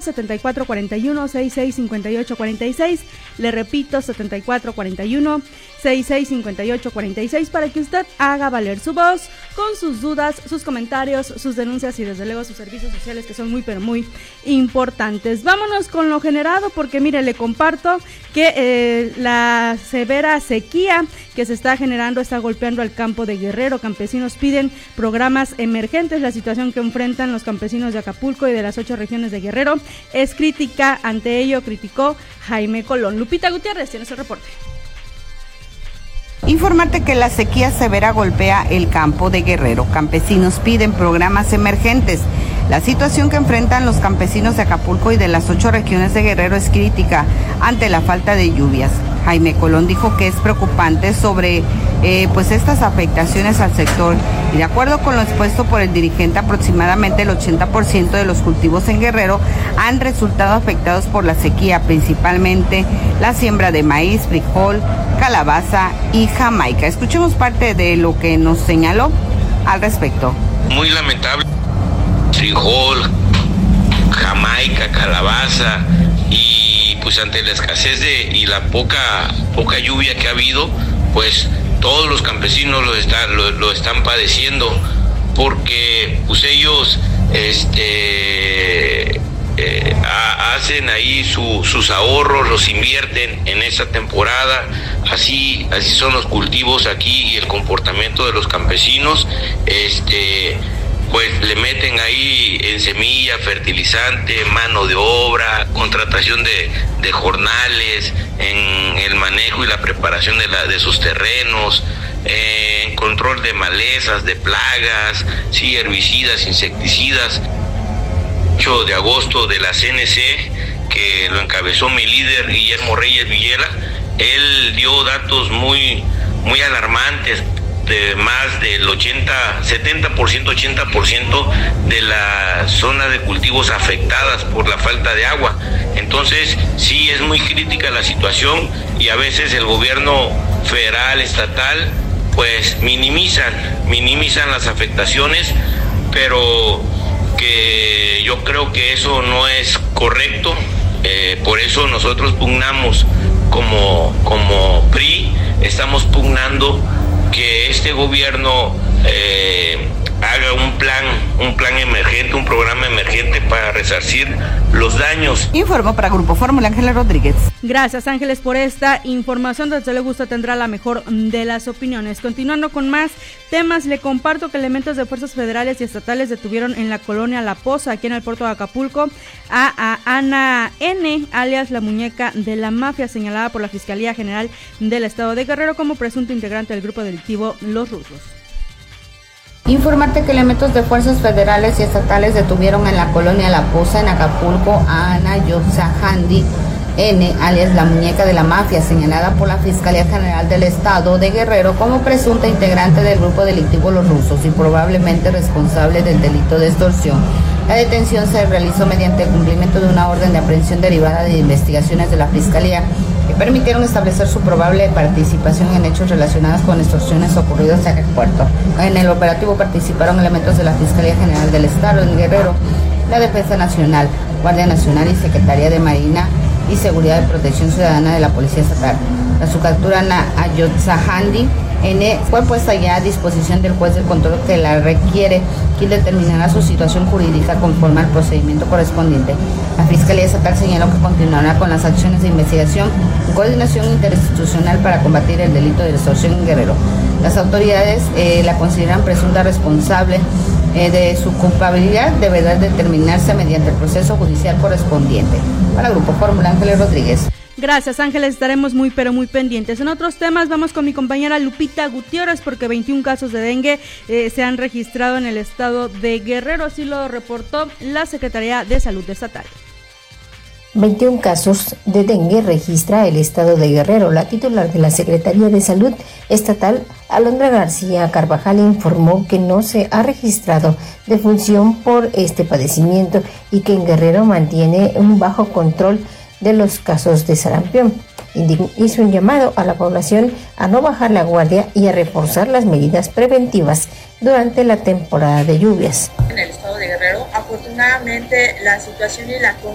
7441-665846. Le repito, 7441-665846 para que usted haga valer su voz con sus dudas, sus comentarios, sus denuncias y desde luego sus servicios sociales, que son muy pero muy importantes. Vámonos con lo generado, porque mire, le comparto que la severa sequía que se está generando está golpeando al campo de Guerrero. Campesinos piden programas emergentes. La situación que enfrentan los campesinos de Acapulco y de las 8 regiones de Guerrero es crítica. Ante ello criticó Jaime Colón. Lupita Gutiérrez tiene su reporte. Informarte que la sequía severa golpea el campo de Guerrero. Campesinos piden programas emergentes. La situación que enfrentan los campesinos de Acapulco y de las 8 regiones de Guerrero es crítica ante la falta de lluvias. Jaime Colón dijo que es preocupante sobre estas afectaciones al sector, y de acuerdo con lo expuesto por el dirigente, aproximadamente el 80% de los cultivos en Guerrero han resultado afectados por la sequía, principalmente la siembra de maíz, frijol, calabaza y jamaica. Escuchemos parte de lo que nos señaló al respecto. Muy lamentable. Frijol, jamaica, calabaza, y pues ante la escasez y la poca lluvia que ha habido, pues todos los campesinos lo están padeciendo, porque pues ellos hacen ahí sus ahorros, los invierten en esta temporada. Así son los cultivos aquí y el comportamiento de los campesinos. Pues le meten ahí en semilla, fertilizante, mano de obra, contratación de jornales, en el manejo y la preparación de sus terrenos, en control de malezas, de plagas, sí, herbicidas, insecticidas. 8 de agosto de la CNC, que lo encabezó mi líder Guillermo Reyes Villela, él dio datos muy alarmantes, de más del 80% de la zona de cultivos afectadas por la falta de agua. Entonces sí es muy crítica la situación, y a veces el gobierno federal, estatal, pues minimizan las afectaciones, pero que yo creo que eso no es correcto. Por eso nosotros pugnamos como PRI, estamos pugnando que este gobierno haga un plan emergente, un programa emergente para resarcir los daños. Informó para Grupo Fórmula Ángeles Rodríguez. Gracias, Ángeles, por esta información. Desde luego usted tendrá la mejor de las opiniones. Continuando con más temas, le comparto que elementos de fuerzas federales y estatales detuvieron en la colonia La Poza, aquí en el puerto de Acapulco, a Ana N., alias la muñeca de la mafia, señalada por la Fiscalía General del Estado de Guerrero como presunto integrante del grupo delictivo Los Rusos. Informarte que elementos de fuerzas federales y estatales detuvieron en la colonia La Poza, en Acapulco, a Ana Yotzahandi N., alias la muñeca de la mafia, señalada por la Fiscalía General del Estado de Guerrero como presunta integrante del grupo delictivo Los Rusos y probablemente responsable del delito de extorsión. La detención se realizó mediante el cumplimiento de una orden de aprehensión derivada de investigaciones de la Fiscalía que permitieron establecer su probable participación en hechos relacionados con extorsiones ocurridos en el puerto. En el operativo participaron elementos de la Fiscalía General del Estado en Guerrero, la Defensa Nacional, Guardia Nacional y Secretaría de Marina y Seguridad y Protección Ciudadana de la Policía Estatal. Tras su captura, Ana Yotzahandi N. fue puesta ya a disposición del juez del control que la requiere, quien determinará su situación jurídica conforme al procedimiento correspondiente. La Fiscalía Estatal señaló que continuará con las acciones de investigación en coordinación interinstitucional para combatir el delito de extorsión en Guerrero. Las autoridades la consideran presunta responsable de su culpabilidad, deberá determinarse mediante el proceso judicial correspondiente. Para Grupo Fórmula, Ángeles Rodríguez. Gracias, Ángeles, estaremos muy pendientes. En otros temas vamos con mi compañera Lupita Gutiérrez, porque 21 casos de dengue se han registrado en el estado de Guerrero, así lo reportó la Secretaría de Salud Estatal. 21 casos de dengue registra el estado de Guerrero. La titular de la Secretaría de Salud Estatal, Alondra García Carvajal, informó que no se ha registrado defunción por este padecimiento y que en Guerrero mantiene un bajo control de los casos de sarampión. Hizo un llamado a la población a no bajar la guardia y a reforzar las medidas preventivas durante la temporada de lluvias. En el estado de Guerrero, afortunadamente, la situación y la